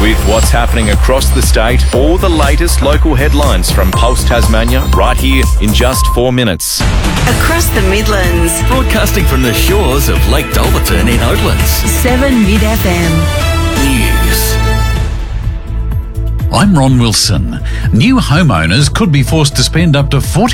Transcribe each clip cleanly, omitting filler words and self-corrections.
with what's happening across the state, all the latest local headlines from Pulse Tasmania, right here in just 4 minutes. Across the Midlands. Broadcasting from the shores of Lake Dolberton in Oatlands. 7 Mid FM. News. I'm Ron Wilson. New homeowners could be forced to spend up to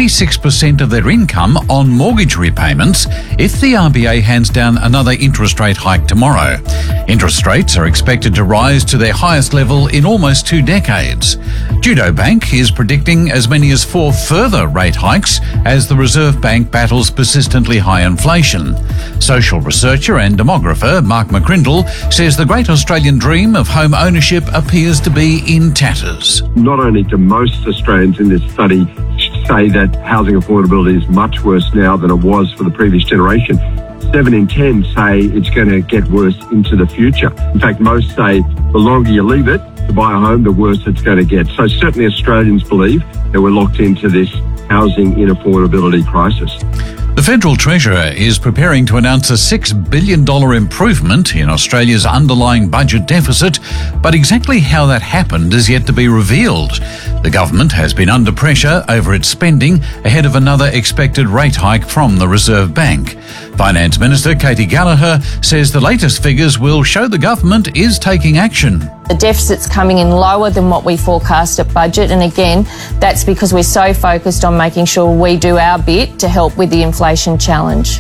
46% of their income on mortgage repayments if the RBA hands down another interest rate hike tomorrow. Interest rates are expected to rise to their highest level in almost 2 decades. Judo Bank is predicting as many as 4 further rate hikes as the Reserve Bank battles persistently high inflation. Social researcher and demographer Mark McCrindle says the great Australian dream of home ownership appears to be in tatters. Not only do most Australians in this study say that housing affordability is much worse now than it was for the previous generation, 7 in 10 say it's going to get worse into the future. In fact, most say the longer you leave it to buy a home, the worse it's going to get. So certainly Australians believe that we're locked into this housing inaffordability crisis. The Federal Treasurer is preparing to announce a $6 billion improvement in Australia's underlying budget deficit, but exactly how that happened is yet to be revealed. The government has been under pressure over its spending ahead of another expected rate hike from the Reserve Bank. Finance Minister Katie Gallagher says the latest figures will show the government is taking action. The deficit's coming in lower than what we forecast at budget, and again, that's because we're so focused on making sure we do our bit to help with the inflation challenge.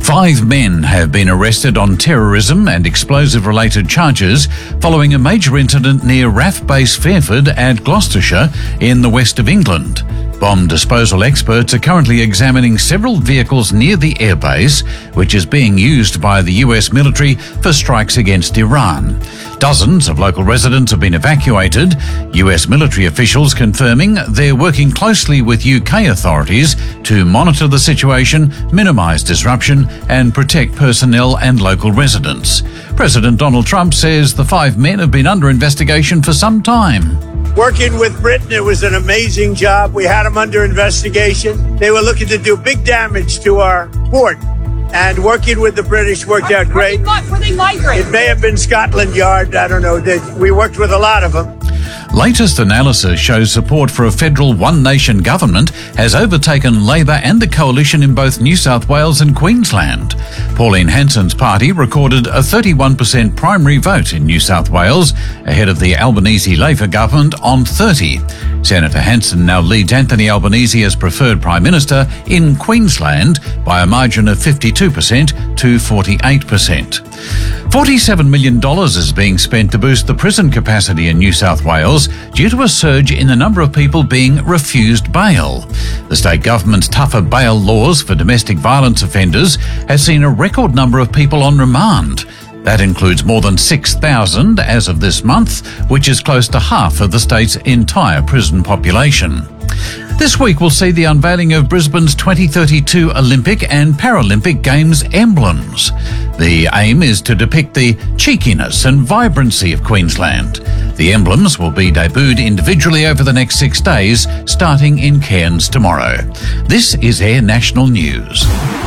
5 men have been arrested on terrorism and explosive-related charges following a major incident near RAF Base Fairford at Gloucestershire in the west of England. Bomb disposal experts are currently examining several vehicles near the airbase, which is being used by the US military for strikes against Iran. Dozens of local residents have been evacuated, US military officials confirming they're working closely with UK authorities to monitor the situation, minimise disruption and protect personnel and local residents. President Donald Trump says the 5 men have been under investigation for some time. Working with Britain, it was an amazing job. We had them under investigation. They were looking to do big damage to our port. And working with the British worked out great. Were they migrants? It may have been Scotland Yard. I don't know. We worked with a lot of them. Latest analysis shows support for a federal one-nation government has overtaken Labor and the coalition in both New South Wales and Queensland. Pauline Hanson's party recorded a 31% primary vote in New South Wales, ahead of the Albanese Labor government on 30. Senator Hanson now leads Anthony Albanese as preferred Prime Minister in Queensland by a margin of 52% to 48%. $47 million is being spent to boost the prison capacity in New South Wales due to a surge in the number of people being refused bail. The state government's tougher bail laws for domestic violence offenders has seen a record number of people on remand. That includes more than 6,000 as of this month, which is close to half of the state's entire prison population. This week will see the unveiling of Brisbane's 2032 Olympic and Paralympic Games emblems. The aim is to depict the cheekiness and vibrancy of Queensland. The emblems will be debuted individually over the next 6 days, starting in Cairns tomorrow. This is Air National News.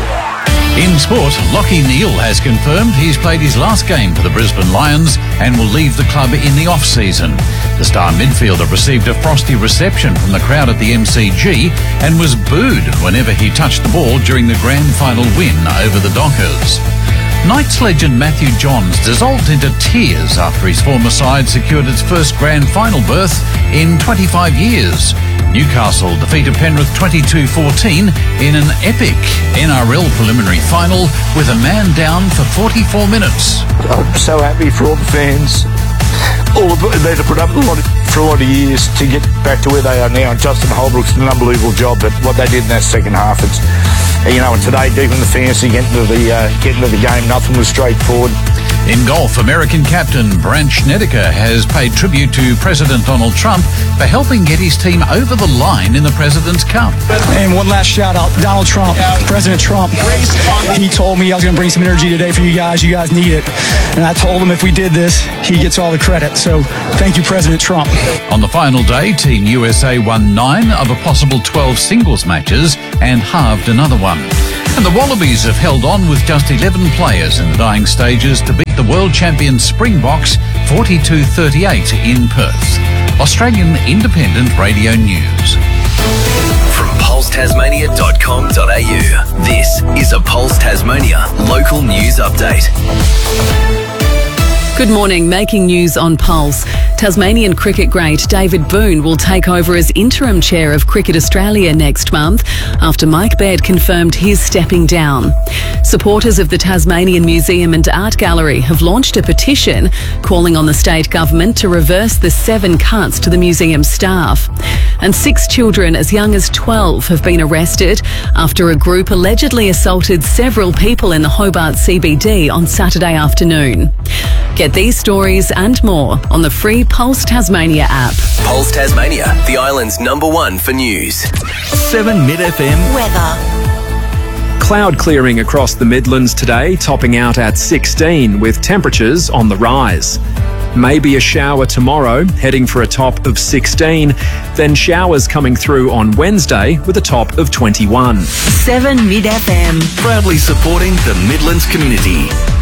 In sport, Lachie Neale has confirmed he's played his last game for the Brisbane Lions and will leave the club in the off-season. The star midfielder received a frosty reception from the crowd at the MCG and was booed whenever he touched the ball during the grand final win over the Dockers. Knights legend Matthew Johns dissolved into tears after his former side secured its first grand final berth in 25 years. Newcastle defeated Penrith 22-14 in an epic NRL preliminary final with a man down for 44 minutes. I'm so happy for all the fans. All they've put up for a lot of years to get back to where they are now. Justin Holbrook's done an unbelievable job, but what they did in that second half, it's, you know, and today, deep in the fantasy, getting to the game, nothing was straightforward. In golf, American captain Brandt Snedeker has paid tribute to President Donald Trump for helping get his team over the line in the President's Cup. And one last shout out, Donald Trump, President Trump. He told me I was going to bring some energy today for you guys. You guys need it. And I told him if we did this, he gets all the credit. So thank you, President Trump. On the final day, Team USA won 9 of a possible 12 singles matches and halved another one. And the Wallabies have held on with just 11 players in the dying stages to beat the world champion Springboks 42.38 in Perth. Australian Independent Radio News. From pulsetasmania.com.au, this is a Pulse Tasmania local news update. Good morning. Making news on Pulse. Tasmanian cricket great David Boon will take over as interim chair of Cricket Australia next month after Mike Baird confirmed he's stepping down. Supporters of the Tasmanian Museum and Art Gallery have launched a petition calling on the state government to reverse the 7 cuts to the museum staff. And 6 children as young as 12 have been arrested after a group allegedly assaulted several people in the Hobart CBD on Saturday afternoon. Get these stories and more on the free Pulse Tasmania app. Pulse Tasmania, the island's #1 for news. 7 Mid FM. Weather. Cloud clearing across the Midlands today, topping out at 16 with temperatures on the rise. Maybe a shower tomorrow, heading for a top of 16. Then showers coming through on Wednesday with a top of 21. 7 Mid FM. Proudly supporting the Midlands community.